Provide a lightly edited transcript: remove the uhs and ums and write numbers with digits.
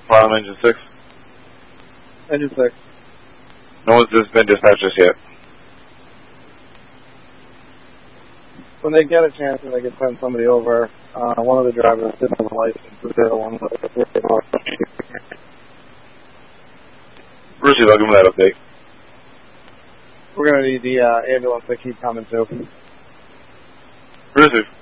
Problem engine 6. Engine 6. No one's just been dispatched just yet. When they get a chance and they can send somebody over, one of the drivers didn't have a license. The other one was Brucey, I'll give him that update. We're going to need the ambulance to keep coming too. Brucey.